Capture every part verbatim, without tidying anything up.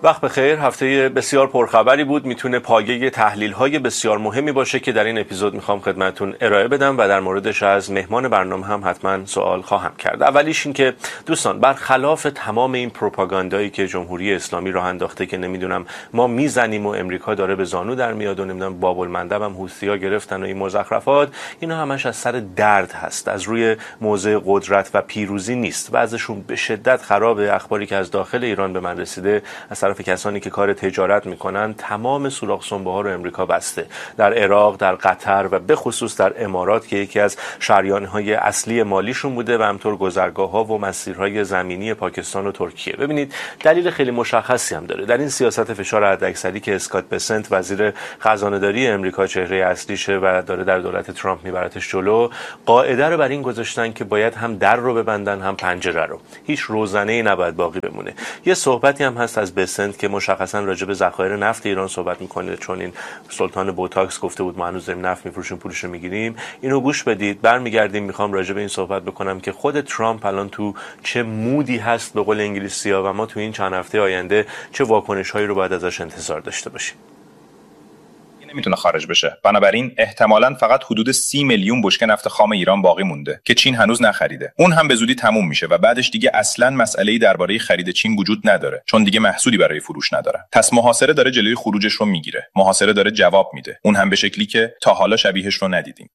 وقت بخیر. هفته بسیار پرخبری بود. میتونه پایه تحلیل‌های بسیار مهمی باشه که در این اپیزود میخوام خدمتتون ارائه بدم و در موردش از مهمان برنامه هم حتما سوال خواهم کرد. اولیش این که دوستان، برخلاف تمام این پروپاگاندایی که جمهوری اسلامی راه انداخته که نمیدونم ما میزنیم و امریکا داره به زانو در میاد و نمیدونم باب المندب هم حوثی‌ها گرفتن و این مزخرفات، اینا همش از سر درد هست، از روی موضع قدرت و پیروزی نیست. وضعشون به شدت خرابه. اخباری که از داخل ایران به من رسیده از طرف کسانی که کار تجارت میکنن، تمام سوراخ سنبه ها رو امریکا بسته، در عراق، در قطر و به خصوص در امارات که یکی از شریان‌های اصلی مالیشون بوده و همطور گذرگاه‌ها و مسیرهای زمینی پاکستان و ترکیه. ببینید دلیل خیلی مشخصی هم داره. در این سیاست فشار حداکثری که اسکات بسنت وزیر خزانه‌داری امریکا چهره اصلیشه و داره در دولت ترامپ میبرتش جلو، قاعده رو بر این گذاشتن که باید هم در رو ببندن هم پنجره رو. هیچ روزنه‌ای نباید باقی بمونه. یه صحبتی هم هست از بسنت که مشخصا راجع به ذخایر نفت ایران صحبت میکنه، چون این سلطان بوتاکس گفته بود ما هنوز داریم نفت میفروشیم، پولش رو میگیریم. اینو گوش بدید. برمیگردیم میخوام راجع به این صحبت بکنم که خود ترامپ الان تو چه مودی هست به قول انگلیسی‌ها و ما تو این چند هفته آینده چه واکنش‌هایی رو باید ازش انتظار داشته باشیم. نمیتونه خارج بشه. بنابراین احتمالاً فقط حدود سی میلیون بشکه نفت خام ایران باقی مونده که چین هنوز نخریده. اون هم به زودی تموم میشه و بعدش دیگه اصلاً مسئله‌ای درباره خرید چین وجود نداره، چون دیگه محصولی برای فروش نداره. پس محاصره داره جلوی خروجش رو میگیره. محاصره داره جواب میده. اون هم به شکلی که تا حالا شبیهش رو ندیدیم.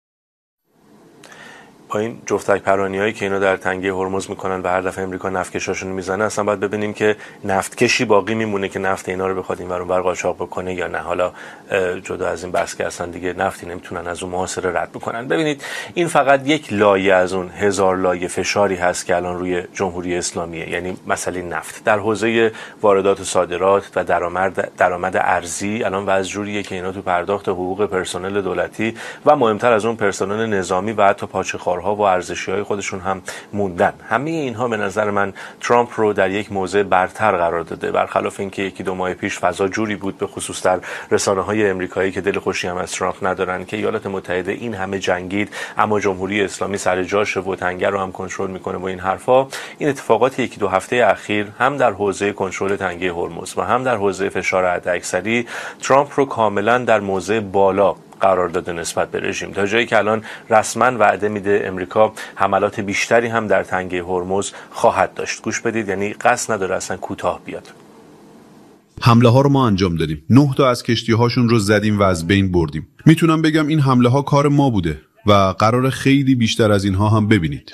با این جفتک پرانیایی که اینا در تنگه هرمز میکنن و هر دفعه امریکا نفتکشاشون میزنه، اصلا باید ببینیم که نفتکشی باقی میمونه که نفت اینا رو بخواد این ور اون ور قاچاق بکنه یا نه. حالا جدا از این بحث که اصلا دیگه نفتی نمیتونن از اون محاصره رد بکنن. ببینید این فقط یک لایه از اون هزار لایه فشاری هست که الان روی جمهوری اسلامیه. یعنی مسئله نفت در حوزه واردات و صادرات و درآمد درآمد ارزی الان وضع جوریه که اینا تو پرداخت حقوق پرسنل دولتی و مهمتر از اون پرسنل نظامی و حتی پاچه‌خوار ها و ارزشی‌های خودشون هم موندن. همه اینها به نظر من ترامپ رو در یک موضع برتر قرار داده، برخلاف اینکه یکی دو ماه پیش فضا جوری بود به خصوص در رسانه‌های امریکایی که دل خوشی هم از ترامپ ندارن که ایالات متحده این همه جنگید اما جمهوری اسلامی سر جاشه و تنگه رو هم کنترل میکنه و این حرفا. این اتفاقات یکی دو هفته اخیر هم در حوزه کنترل تنگه هرمز و هم در حوزه فشار حداکثری ترامپ رو کاملا در موضع بالا قرار داده نسبت به رژیم، تا جایی که الان رسما وعده میده امریکا حملات بیشتری هم در تنگه هرمز خواهد داشت. گوش بدید، یعنی قصد نداره اصلا کوتاه بیاد. حمله ها رو ما انجام دادیم. نه تا از کشتی هاشون رو زدیم و از بین بردیم. میتونم بگم این حمله ها کار ما بوده و قرار خیلی بیشتر از اینها هم ببینید.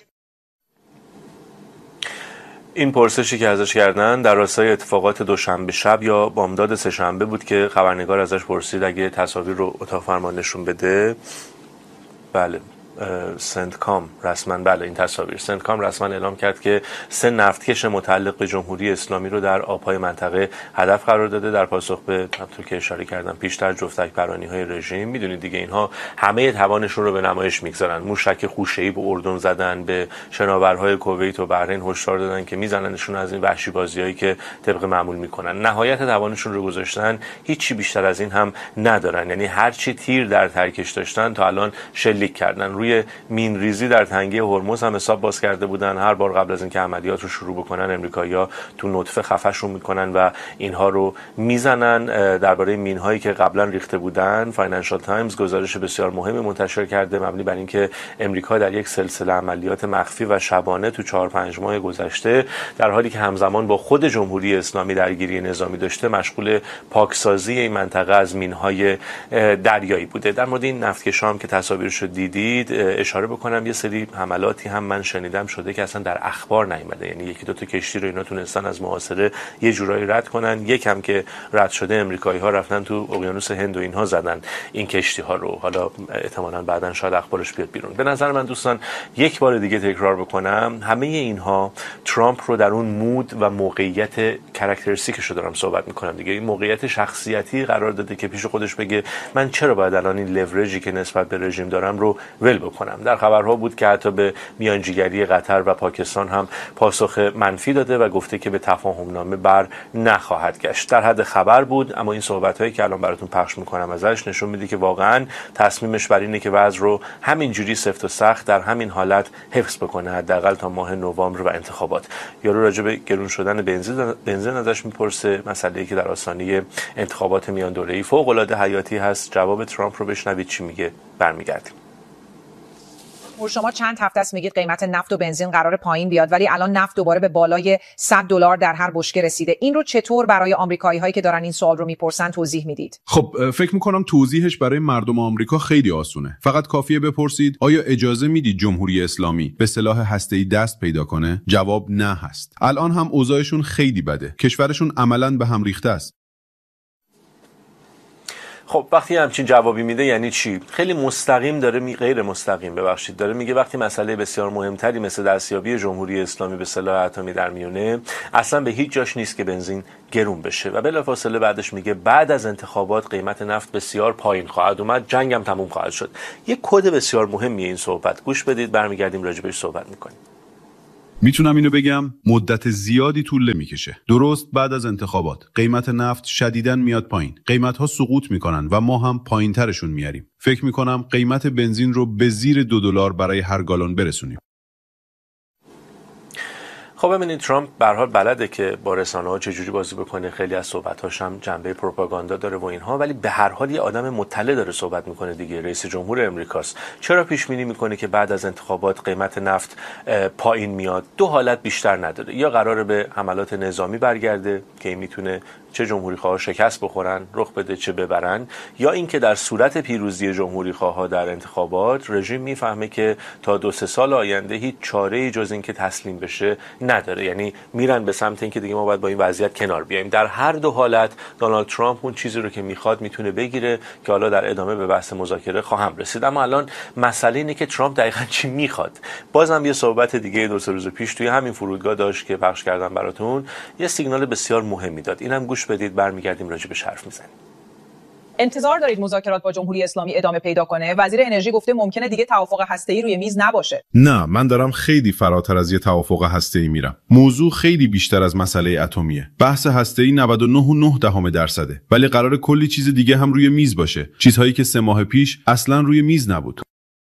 این پرسشی که ازش کردن در راستای اتفاقات دوشنبه شب یا بامداد سه شنبه بود که خبرنگار ازش پرسید اگه تصاویر رو اتاق فرمان نشون بده. بله، سنتکام رسما بله این تصاویر سنتکام رسما اعلام کرد که سه نفتکش متعلق به جمهوری اسلامی رو در آبهای منطقه هدف قرار داده در پاسخ به همونطور که اشاره کردم پیشتر جفتک پرانی‌های رژیم. میدونید دیگه اینها همه توانشون رو به نمایش میگذارن. موشک خوشه‌ای به اردن زدن، به شناورهای کویت و بحرین هشدار دادن که میزننشون از این وحشی بازیایی که طبق معمول میکنن. نهایت توانشون رو گذاشتن، هیچی بیشتر از این هم ندارن. یعنی هر چی تیر در ترکش داشتن تا الان شلیک کردن. روی مین ریزی در تنگه هرمز هم حساب باز کرده بودن. هر بار قبل از اینکه عملیات رو شروع بکنن امریکایی‌ها تو نطفه خفشون میکنن و اینها رو میزنن. درباره مین هایی که قبلا ریخته بودن فاینانشال تایمز گزارش بسیار مهمی منتشر کرده مبنی بر اینکه امریکا در یک سلسله عملیات مخفی و شبانه تو چهار پنج ماه گذشته در حالی که همزمان با خود جمهوری اسلامی درگیری نظامی داشته مشغول پاکسازی این منطقه از مین های دریایی بوده. در مورد این نفتکشا هم که تصاویرش رو دیدید اشاره بکنم، یه سری حملاتی هم من شنیدم شده که اصلا در اخبار نیامده. یعنی یکی دو تا کشتی رو اینا تونستن از محاصره یه جورایی رد کنن، یکم که رد شده امریکایی‌ها رفتن تو اقیانوس هند و اینها زدن این کشتی ها رو. حالا احتمالاً بعداً شاید اخبارش بیاد بیرون. به نظر من دوستان یک بار دیگه تکرار بکنم، همه اینها ترامپ رو در اون مود و موقعیت کاراکتریستیکش رو دارم صحبت میکنم دیگه، این موقعیت شخصیتی قرار داده که پیش خودش بگه من چرا باید الان این لورجی که نسبت به رژیم دارم رو ول بکنم. در خبرها بود که حتی به میانجیگری قطر و پاکستان هم پاسخ منفی داده و گفته که به تفاهم نامه بر نخواهد گشت. در حد خبر بود، اما این صحبت‌هایی که الان براتون پخش می‌کنم ازش نشون میده که واقعاً تصمیمش بر اینه که وضع رو همینجوری سفت و سخت در همین حالت حفظ بکنه، حداقل تا ماه نوامبر و انتخابات. یارو راجع به گرون شدن بنزین بنزین ازش میپرسه، مسئله‌ای که در آستانه انتخابات میان دوره‌ای فوق‌العاده حیاتی هست. جواب ترامپ رو بشنوید چی میگه، برمیگردیم. شما چند هفته است میگید قیمت نفت و بنزین قرار پایین بیاد، ولی الان نفت دوباره به بالای صد دلار در هر بشکه رسیده. این رو چطور برای آمریکایی هایی که دارن این سوال رو میپرسن توضیح میدید؟ خب فکر میکنم توضیحش برای مردم آمریکا خیلی آسونه. فقط کافیه بپرسید آیا اجازه میدید جمهوری اسلامی به سلاح هسته‌ای دست پیدا کنه؟ جواب نه هست. الان هم اوضاعشون خیلی بده. کشورشون عملاً به هم ریخته است. خب وقتی همچین جوابی میده یعنی چی؟ خیلی مستقیم داره می غیر مستقیم ببخشید داره میگه وقتی مسئله بسیار مهمتری مثل دستیابی جمهوری اسلامی به سلاح اتمی در میونه، اصلا به هیچ جاش نیست که بنزین گرون بشه. و بلافاصله بعدش میگه بعد از انتخابات قیمت نفت بسیار پایین خواهد اومد، جنگم تموم خواهد شد. یه کد بسیار مهمیه این صحبت. گوش بدید، برمیگردیم راجبش صحبت میکنیم. میتونم اینو بگم مدت زیادی طول نمیکشه. درست بعد از انتخابات قیمت نفت شدیداً میاد پایین. قیمت‌ها سقوط میکنن و ما هم پایین‌ترشون میاریم. فکر میکنم قیمت بنزین رو به زیر دو دلار برای هر گالون برسونیم. خب ببینید، ترامپ به هر حال بلده که با رسانه‌ها چجوری بازی بکنه. خیلی از صحبت‌هاش هم جنبه پروپاگاندا داره و اینها، ولی به هر حال یه آدم مطلع داره صحبت میکنه دیگه. رئیس جمهور امریکاست. چرا پیش بینی میکنه که بعد از انتخابات قیمت نفت پایین میاد؟ دو حالت بیشتر نداره. یا قراره به حملات نظامی برگرده که این میتونه چه جمهوری خواه شکست بخورن، رخ بده، چه ببرن، یا اینکه در صورت پیروزی جمهوری خواه در انتخابات رژیم میفهمه که تا دو سه سال آینده هیچ چاره‌ای جز اینکه تسلیم بشه نداره. یعنی میرن به سمت اینکه دیگه ما باید با این وضعیت کنار بیایم. در هر دو حالت دونالد ترامپ اون چیزی رو که میخواد میتونه بگیره که حالا در ادامه به بحث مذاکره خواهم رسید. اما الان مسئله اینه که ترامپ دقیقاً چی میخواد. بازم یه صحبت دیگه دو سه روز پیش توی همین فرودگاه داشت که پخش کردم براتون، یه سیگنال بسیار مهمی داد. اینم گوش بدید، برمیگردیم راجع بهش حرف میزنیم. انتظار دارید مذاکرات با جمهوری اسلامی ادامه پیدا کنه؟ وزیر انرژی گفته ممکنه دیگه توافق هسته‌ای روی میز نباشه. نه، من دارم خیلی فراتر از یه توافق هسته‌ای میرم. موضوع خیلی بیشتر از مسئله اتمیه. بحث هسته‌ای نود و نه و نه دهم درصده، ولی قراره کلی چیز دیگه هم روی میز باشه. چیزهایی که سه ماه پیش اصلاً روی میز نبود.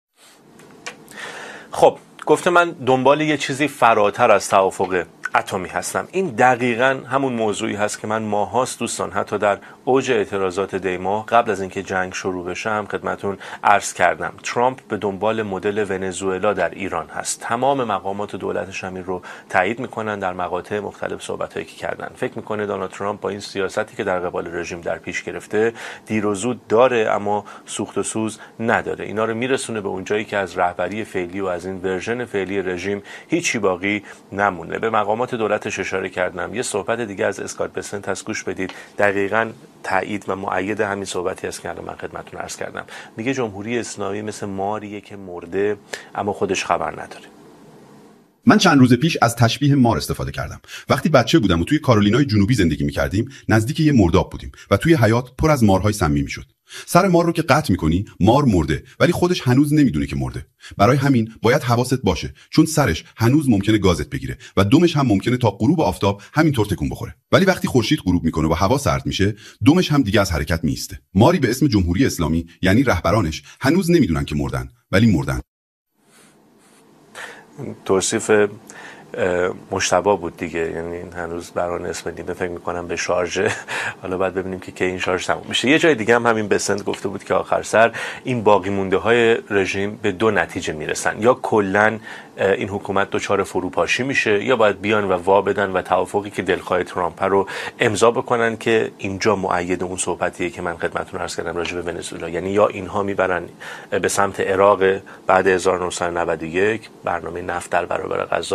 خب گفته من دنبال یه چیزی فراتر از توافق اتمی هستم. این دقیقاً همون موضوعی هست که من ماهاست دوستان، حتی در اوج اعتراضات دی ماه قبل از اینکه جنگ شروع بشه هم خدمتون عرض کردم. ترامپ به دنبال مدل ونزوئلا در ایران هست. تمام مقامات دولتش هم این رو تایید میکنن. در مقاطع مختلف صحبتایی که کردن فکر میکنه دونالد ترامپ با این سیاستی که در قبال رژیم در پیش گرفته دیر و زود داره، اما سوخت و سوز نداره. اینا رو میرسونه به اون جایی که از رهبری فعلی و از این ورژن فعلی رژیم هیچی باقی نمونه. به مقامات دولتش اشاره کردم. یه صحبت دیگه از اسکات بسنت هست، گوش بدید. دقیقاً تایید و مؤید همین صحبتی است که الان من خدمتتون عرض کردم. میگه جمهوری اسلامی مثل ماریه که مرده اما خودش خبر نداره. من چند روز پیش از تشبیه مار استفاده کردم. وقتی بچه بودم و توی کارولینای جنوبی زندگی می‌کردیم، نزدیک یه مرداب بودیم و توی حیاط پر از مارهای سمی می‌شد. سر مار رو که قطع می‌کنی، مار مرده، ولی خودش هنوز نمیدونه که مرده. برای همین باید حواست باشه، چون سرش هنوز ممکنه گازت بگیره و دمش هم ممکنه تا غروب آفتاب همینطور تکون بخوره. ولی وقتی خورشید غروب می‌کنه و هوا سرد میشه، دمش هم دیگه از حرکت میسته. ماری به اسم جمهوری اسلامی، یعنی رهبرانش، هنوز نمیدونن که مردن، ولی مردن. توصیف مشتبه بود دیگه، یعنی هنوز برای اسم نیمه فکر میکنم به شارژه. حالا باید ببینیم که کی این شارژ تموم میشه. یه جای دیگه هم همین بسنت گفته بود که آخر سر این باقی مونده های رژیم به دو نتیجه میرسن: یا کلا این حکومت دچار فروپاشی میشه، یا باید بیان و وا بدن و توافقی که دلخواه ترامپ رو امضا بکنن، که اینجا مؤید اون صحبتیه که من خدمتتون عرض کردم راجع به ونزوئلا. یعنی یا اینها میبرن به سمت عراق بعد هزار و نهصد و نود و یک، برنامه نفت در برابر غزه، بعد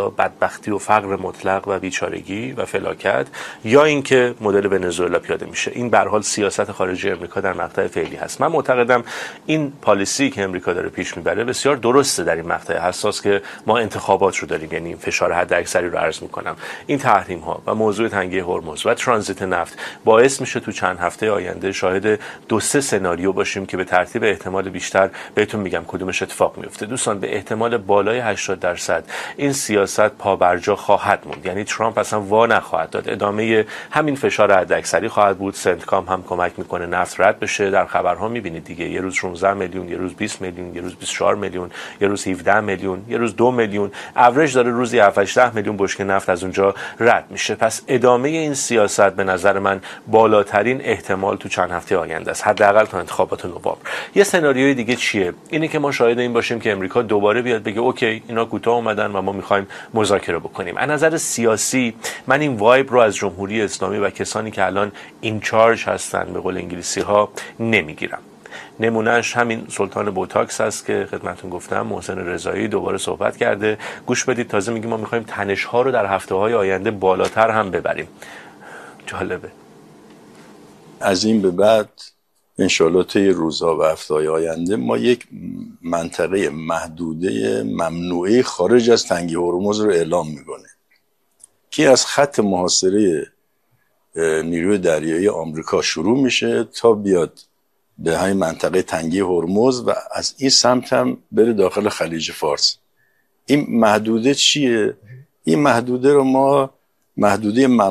بدبختی و فقر مطلق و بیچارگی و فلاکت، یا اینکه مدل ونزوئلا پیاده میشه. این به هر حال سیاست خارجی امریکا در مقطع فعلی هست. من معتقدم این پالیسی که امریکا داره پیش میبره بسیار درسته در این مقطع حساس که ما انتخابات رو داریم، یعنی این فشار حداکثری رو عرض میکنم. این تحریم ها و موضوع تنگی هرمز و ترانزیت نفت باعث میشه تو چند هفته آینده شاهد دو سه سناریو باشیم که به ترتیب احتمال بیشتر بهتون میگم کدومش اتفاق میفته. دوستان، به احتمال بالای هشتاد درصد این سیاست پابرجا خواهد موند، یعنی ترامپ اصلا وا نخواهد داد، ادامه همین فشار حداکثری خواهد بود. سنتکام هم کمک میکنه نفت رد بشه. در خبرها میبینید دیگه، یه روز شانزده میلیون، یه روز بیست میلیون، یه روز بیست و چهار میلیون، یه روز هفده میلیون، یه روز دو میلیون، اوریج داره روزی هفت هشت میلیون بشکه نفت از اونجا رد میشه. پس ادامه این سیاست به نظر من بالاترین احتمال تو چند هفته آینده است، حداقل تا انتخابات نوامبر. یه سناریوی دیگه چیه؟ اینه که ما شاهد این باشیم که امریکا دوباره بیاد بگه اوکی اینا کوتاه اومدن و ما میخوایم مذاکره بکنیم. از نظر سیاسی من این وایب رو از جمهوری اسلامی و کسانی که الان این چارج هستن به قول انگلیسی ها نمیگیرم. نمونهش همین سلطان بوتاکس است که خدمتتون گفتم، محسن رضایی دوباره صحبت کرده. گوش بدید، تازه میگیم ما میخوایم تنش ها رو در هفته های آینده بالاتر هم ببریم. جالبه. از این به بعد انشالله طی روزها و هفته‌های آینده ما یک منطقه محدوده ممنوعه خارج از تنگه هرمز رو اعلام میکنه که از خط محاصره نیروی دریایی آمریکا شروع میشه تا بیاد به همین منطقه تنگه هرمز و از این سمت هم بره داخل خلیج فارس. این محدوده چیه؟ این محدوده رو ما محدوده